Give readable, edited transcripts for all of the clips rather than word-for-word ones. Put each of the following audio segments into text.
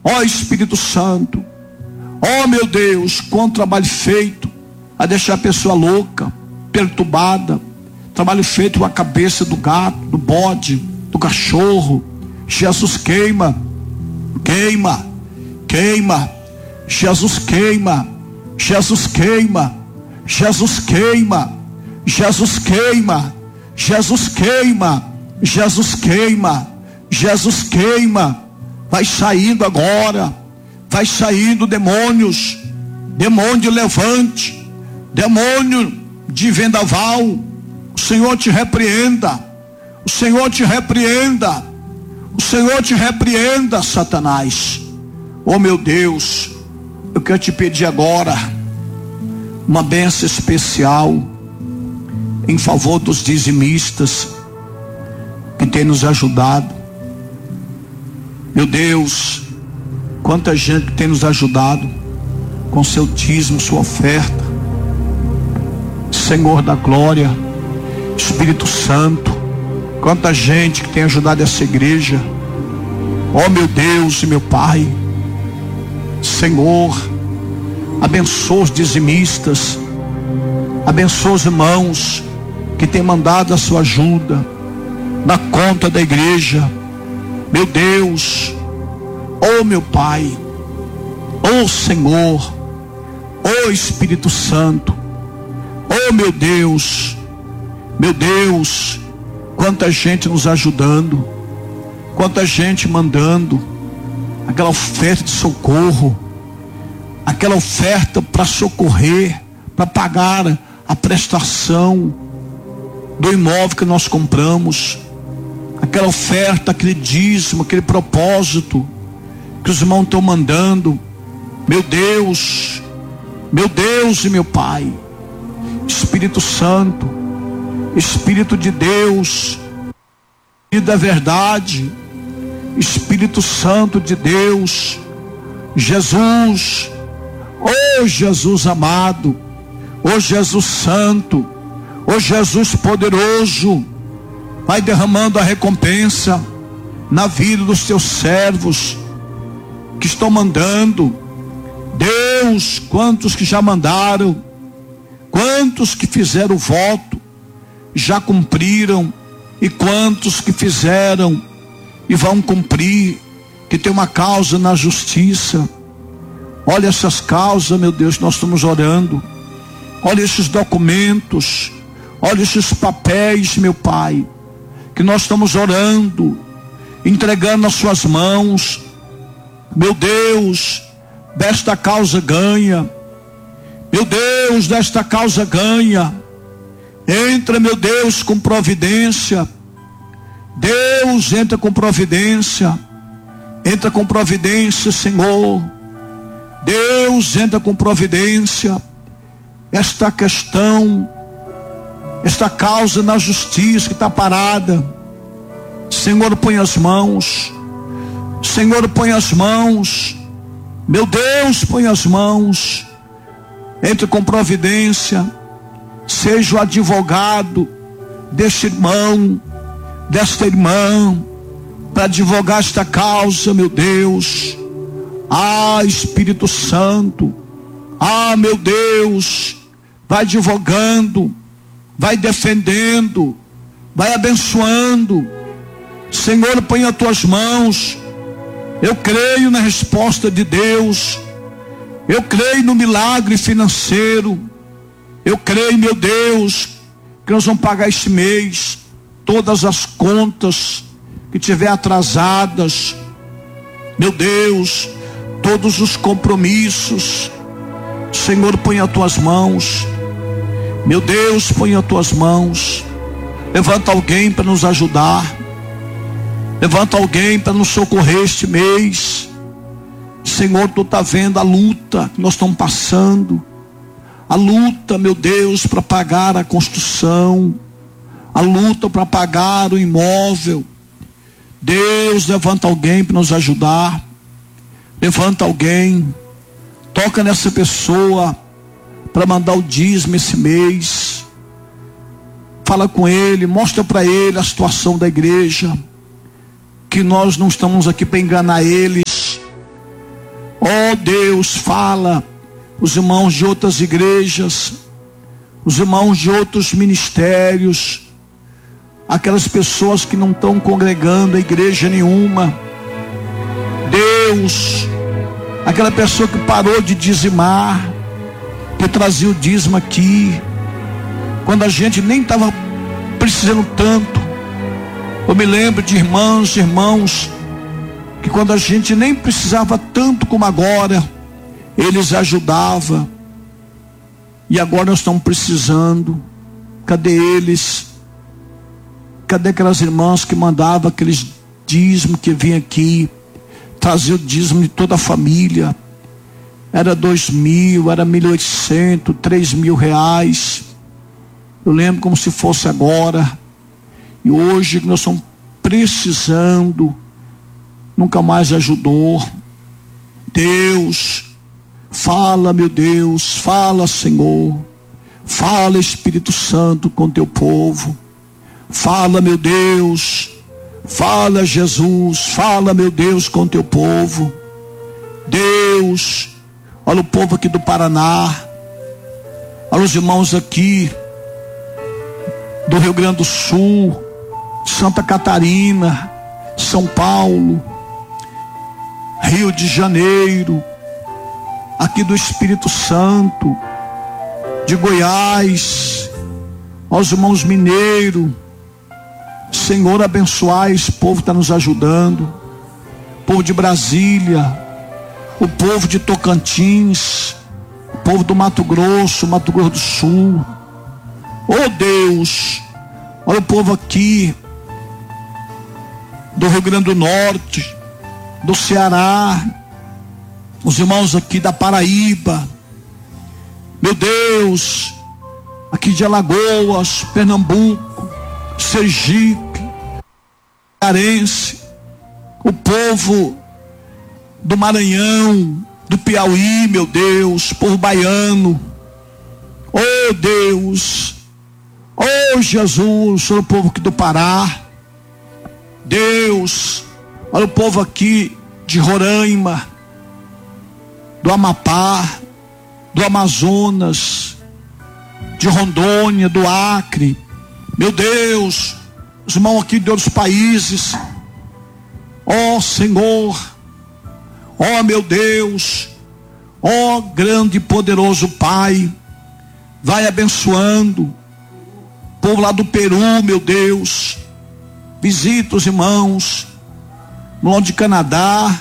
Ó Espírito Santo, ó meu Deus, quanto trabalho feito a deixar a pessoa louca, perturbada, trabalho feito com a cabeça do gato, do bode, do cachorro. Jesus queima, queima, queima. Jesus queima, Jesus queima, Jesus queima, Jesus queima, Jesus queima, Jesus queima, Jesus queima. Vai saindo agora, vai saindo demônios, demônio de levante, demônio de vendaval. O Senhor te repreenda, o Senhor te repreenda, o Senhor te repreenda, Satanás. Oh meu Deus, eu quero te pedir agora uma bênção especial em favor dos dizimistas que tem nos ajudado. Meu Deus, quanta gente que tem nos ajudado com seu dízimo, sua oferta. Senhor da glória, Espírito Santo, quanta gente que tem ajudado essa igreja. Ó meu Deus e meu Pai, Senhor, abençoa os dizimistas, abençoa os irmãos que têm mandado a sua ajuda na conta da igreja. Meu Deus, ó meu Pai, ó Senhor, ó Espírito Santo, ó meu Deus, quanta gente nos ajudando, quanta gente mandando aquela oferta de socorro, aquela oferta para socorrer, para pagar a prestação do imóvel que nós compramos, aquela oferta, aquele dízimo, aquele propósito que os irmãos estão mandando. Meu Deus e meu Pai, Espírito Santo, Espírito de Deus e da verdade, Espírito Santo de Deus, Jesus, oh Jesus amado, oh Jesus Santo, oh Jesus poderoso, vai derramando a recompensa na vida dos teus servos que estão mandando. Deus, quantos que já mandaram, quantos que fizeram o voto, já cumpriram, e quantos que fizeram e vão cumprir, que tem uma causa na justiça. Olha essas causas, meu Deus, nós estamos orando. Olha esses documentos, olha esses papéis, meu Pai, que nós estamos orando, entregando nas suas mãos. Meu Deus, desta causa ganha. Meu Deus, desta causa ganha. Entra, meu Deus, com providência. Deus, entra com providência. Entra com providência, Senhor. Deus, entra com providência. Esta questão, esta causa na justiça que está parada, Senhor, põe as mãos. Senhor, põe as mãos. Meu Deus, põe as mãos. Entre com providência. Seja o advogado deste irmão, desta irmã, para advogar esta causa, meu Deus. Ah, Espírito Santo, ah, meu Deus, vai advogando, vai defendendo, vai abençoando. Senhor, põe as tuas mãos. Eu creio na resposta de Deus, eu creio no milagre financeiro, eu creio, meu Deus, que nós vamos pagar este mês todas as contas que tiver atrasadas, meu Deus, todos os compromissos. Senhor, põe as tuas mãos, meu Deus, põe as tuas mãos. Levanta alguém para nos ajudar, levanta alguém para nos socorrer este mês. Senhor, tu está vendo a luta que nós estamos passando, a luta, meu Deus, para pagar a construção, a luta para pagar o imóvel. Deus, levanta alguém para nos ajudar, levanta alguém, toca nessa pessoa para mandar o dízimo esse mês. Fala com ele, mostra para ele a situação da igreja, que nós não estamos aqui para enganar eles, Oh Deus, fala, os irmãos de outras igrejas, os irmãos de outros ministérios, aquelas pessoas que não estão congregando a igreja nenhuma. Deus, aquela pessoa que parou de dizimar, que trazia o dízimo aqui, quando a gente nem estava precisando tanto. Eu me lembro de irmãs e irmãos que quando a gente nem precisava tanto como agora, eles ajudavam. E agora nós estamos precisando. Cadê eles? Cadê aquelas irmãs que mandavam aqueles dízimos que vinham aqui, trazia o dízimo de toda a família? Era 2.000, era 1.800, 3.000 reais. Eu lembro como se fosse agora. E hoje nós estamos precisando, nunca mais ajudou. Deus, fala, meu Deus, fala, Senhor. Fala, Espírito Santo, com teu povo. Fala, meu Deus. Fala, Jesus. Fala, meu Deus, com teu povo. Deus, olha o povo aqui do Paraná. Olha os irmãos aqui do Rio Grande do Sul, Santa Catarina, São Paulo, Rio de Janeiro, aqui do Espírito Santo, de Goiás, aos irmãos mineiros. Senhor, abençoai, esse povo está nos ajudando. O povo de Brasília, o povo de Tocantins, o povo do Mato Grosso do Sul. Oh Deus, olha o povo aqui do Rio Grande do Norte, do Ceará, os irmãos aqui da Paraíba, meu Deus, aqui de Alagoas, Pernambuco, Sergipe, Cearense, o povo do Maranhão, do Piauí, meu Deus, povo baiano. Oh Deus, oh Jesus, olha o povo aqui do Pará. Deus, olha o povo aqui de Roraima, do Amapá, do Amazonas, de Rondônia, do Acre. Meu Deus, os irmãos aqui de outros países. Ó Senhor, ó meu Deus, ó grande e poderoso Pai, vai abençoando o povo lá do Peru, meu Deus. Visita os irmãos no lado de Canadá,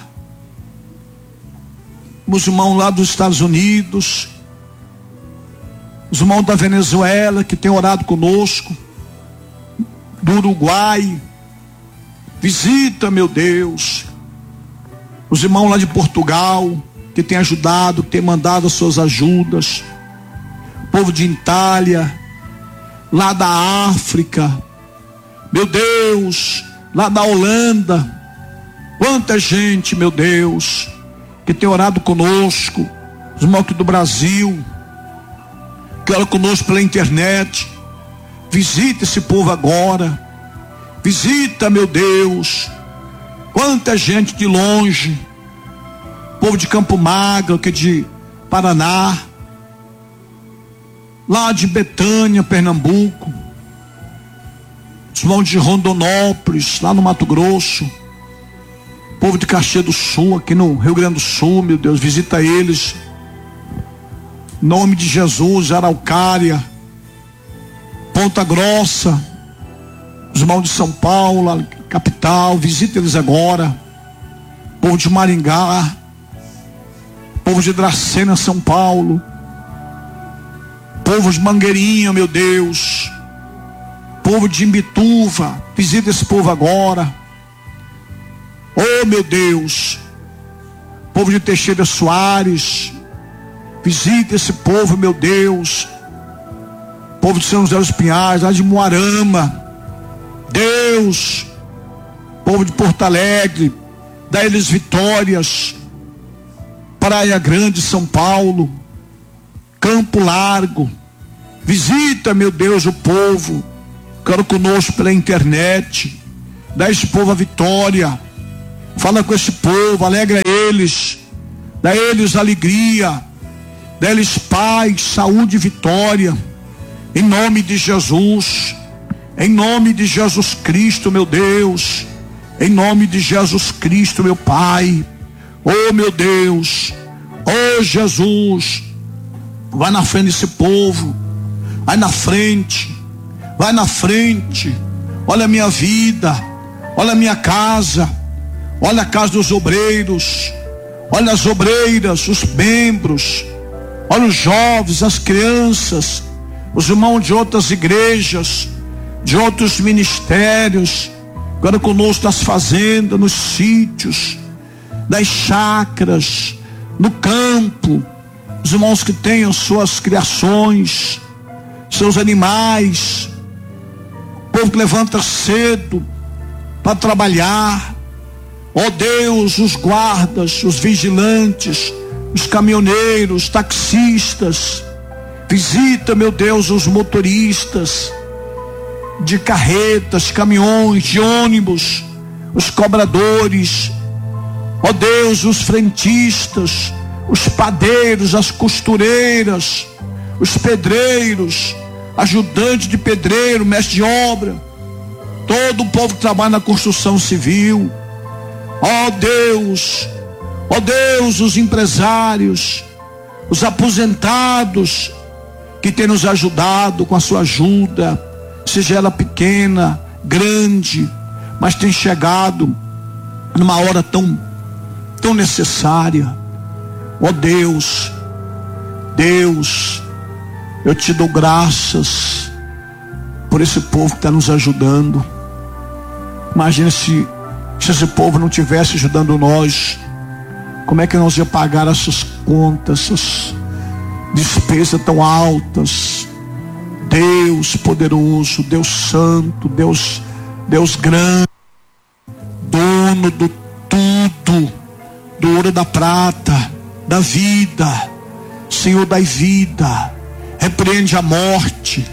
os irmãos lá dos Estados Unidos, os irmãos da Venezuela que têm orado conosco, do Uruguai. Visita, meu Deus, os irmãos lá de Portugal que têm ajudado, que têm mandado as suas ajudas, o povo de Itália, lá da África, meu Deus, lá da Holanda. Quanta gente, meu Deus, que tem orado conosco, os irmãos aqui do Brasil, que oram conosco pela internet. Visita esse povo agora. Visita, meu Deus, quanta gente de longe, povo de Campo Magro, que é de Paraná, lá de Betânia, Pernambuco, os irmãos de Rondonópolis, lá no Mato Grosso, povo de Caxias do Sul, aqui no Rio Grande do Sul, meu Deus, visita eles, em nome de Jesus. Araucária, Ponta Grossa, os irmãos de São Paulo, capital, visita eles agora. Povo de Maringá, povo de Dracena, São Paulo, povo de Mangueirinha, meu Deus, povo de Imbituva, visita esse povo agora. Oh meu Deus, povo de Teixeira Soares, visita esse povo, meu Deus. Povo de São José dos Pinhais, lá de Moarama, Deus. Povo de Porto Alegre, dá eles vitórias. Praia Grande, São Paulo, Campo Largo, visita, meu Deus, o povo. Quero conosco pela internet, dá esse povo a vitória. Fala com esse povo, alegra eles. Dá a eles alegria, dá a eles paz, saúde e vitória, em nome de Jesus, em nome de Jesus Cristo, meu Deus, em nome de Jesus Cristo, meu Pai. Oh, meu Deus, oh, Jesus, vai na frente desse povo, vai na frente, olha a minha vida, olha a minha casa, olha a casa dos obreiros, olha as obreiras, os membros, olha os jovens, as crianças, os irmãos de outras igrejas, de outros ministérios, agora conosco nas fazendas, nos sítios, nas chácaras, no campo, os irmãos que tenham suas criações, seus animais, o povo que levanta cedo para trabalhar, ó Deus, os guardas, os vigilantes, os caminhoneiros, taxistas, visita, meu Deus, os motoristas de carretas, caminhões, de ônibus, os cobradores, ó Deus, os frentistas, os padeiros, as costureiras, os pedreiros, ajudante de pedreiro, mestre de obra, todo o povo que trabalha na construção civil, ó Deus, os empresários, os aposentados que têm nos ajudado com a sua ajuda, seja ela pequena, grande, mas tem chegado numa hora tão necessária. Ó Deus, eu te dou graças por esse povo que está nos ajudando. Imagina se esse povo não estivesse ajudando nós, como é que nós ia pagar essas contas, essas despesas tão altas? Deus poderoso, Deus santo, Deus grande, dono do tudo, do ouro e da prata, da vida, Senhor, dai vida, repreende a morte,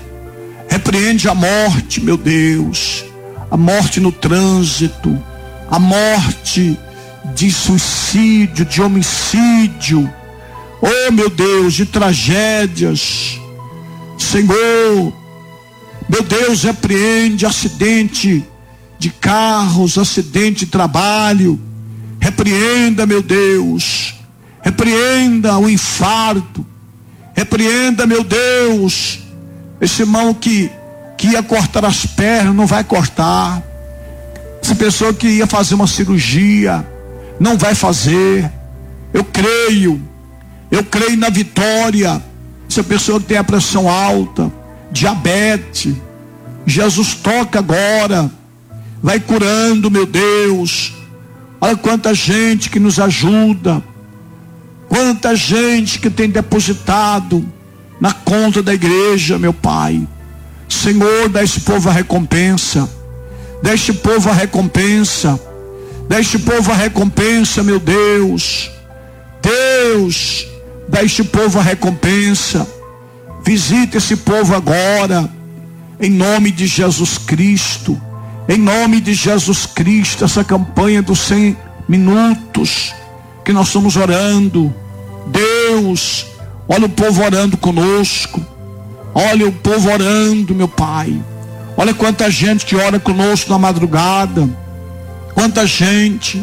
meu Deus, a morte no trânsito, a morte de suicídio, de homicídio, oh meu Deus, de tragédias, Senhor, meu Deus, repreende acidente de carros, acidente de trabalho, repreenda, meu Deus, repreenda o infarto, repreenda, meu Deus, esse irmão que ia cortar as pernas, não vai cortar, essa pessoa que ia fazer uma cirurgia, não vai fazer. Eu creio na vitória. Essa pessoa que tem a pressão alta, diabetes, Jesus toca agora, vai curando, meu Deus. Olha quanta gente que nos ajuda, quanta gente que tem depositado na conta da igreja, meu Pai. Senhor, dá esse povo a recompensa, dá este povo a recompensa, dá este povo a recompensa, meu Deus. Deus, dá este povo a recompensa. Visita esse povo agora, em nome de Jesus Cristo, em nome de Jesus Cristo. Essa campanha dos 100 minutos que nós estamos orando, Deus, olha o povo orando conosco, olha o povo orando, meu Pai. Olha quanta gente que ora conosco na madrugada, quanta gente,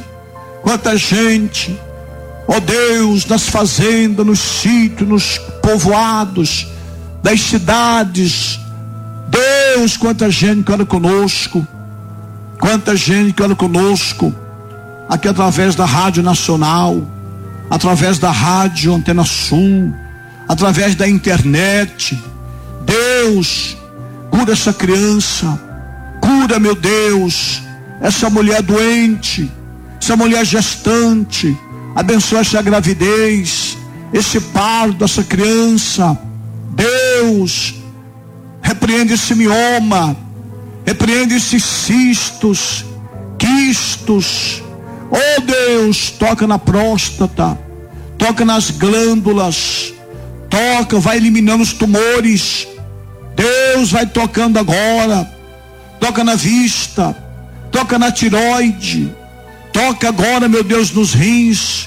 ó Deus, nas fazendas, nos sítios, nos povoados, das cidades. Deus, quanta gente que ora conosco, aqui através da Rádio Nacional, através da Rádio Antena Sul, através da internet. Deus, cura essa criança, cura, meu Deus, essa mulher doente, essa mulher gestante, abençoa essa gravidez, esse parto dessa criança. Deus, repreende esse mioma, repreende esses cistos, quistos. Oh Deus, toca na próstata, toca nas glândulas, toca, vai eliminando os tumores. Deus vai tocando agora, toca na vista, toca na tireoide, toca agora, meu Deus, nos rins,